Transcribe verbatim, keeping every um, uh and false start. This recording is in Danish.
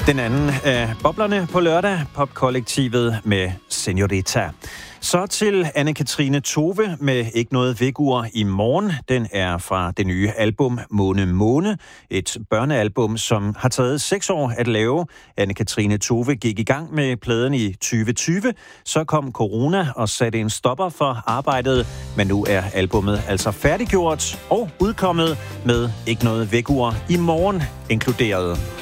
Den anden af boblerne på lørdag, popkollektivet med Senorita. Så til Anne-Katrine Tove med Ikke noget vækkeur i morgen. Den er fra det nye album Måne Måne, et børnealbum, som har taget seks år at lave. Anne-Katrine Tove gik i gang med pladen i tyve tyve, så kom corona og satte en stopper for arbejdet, men nu er albummet altså færdiggjort og udkommet med Ikke noget vækkeur i morgen inkluderet.